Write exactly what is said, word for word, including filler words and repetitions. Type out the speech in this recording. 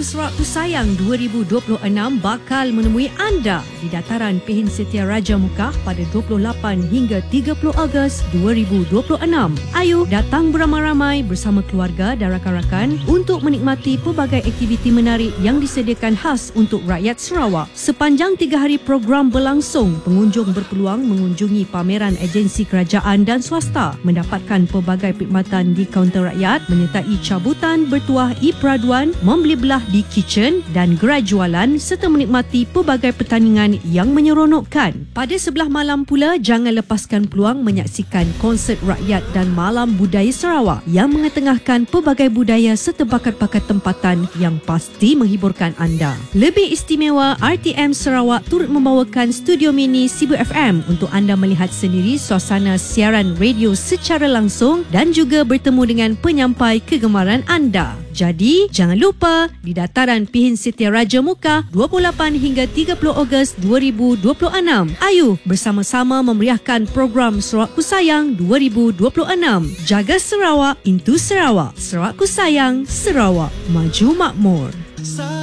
Serawak Ku Sayang dua ribu dua puluh enam bakal menemui anda di Dataran Pehin Setia Raja Mukah pada dua puluh lapan hingga tiga puluh Ogos dua ribu dua puluh enam. Ayo datang beramai-ramai bersama keluarga dan rakan-rakan untuk menikmati pelbagai aktiviti menarik yang disediakan khas untuk rakyat Sarawak. Sepanjang tiga hari program berlangsung, pengunjung berpeluang mengunjungi pameran agensi kerajaan dan swasta, mendapatkan pelbagai perkhidmatan di kaunter rakyat menyertai cabutan bertuah e-peraduan, membeli belah di kitchen dan gerai jualan serta menikmati pelbagai pertandingan yang menyeronokkan. Pada sebelah malam pula, jangan lepaskan peluang menyaksikan konsert rakyat dan malam budaya Sarawak yang mengetengahkan pelbagai budaya serta bakat-bakat tempatan yang pasti menghiburkan anda. Lebih istimewa, R T M Sarawak turut membawakan studio mini Sibu F M untuk anda melihat sendiri suasana siaran radio secara langsung dan juga bertemu dengan penyampai kegemaran anda. Jadi, jangan lupa di Dataran Pehin Setia Raja Mukah dua puluh lapan hingga tiga puluh Ogos dua ribu dua puluh enam. Ayo bersama-sama memeriahkan program Serawak Ku Sayang dua ribu dua puluh enam. Jaga Sarawak, Into Sarawak. Serawak Ku Sayang, Sarawak Maju Makmur.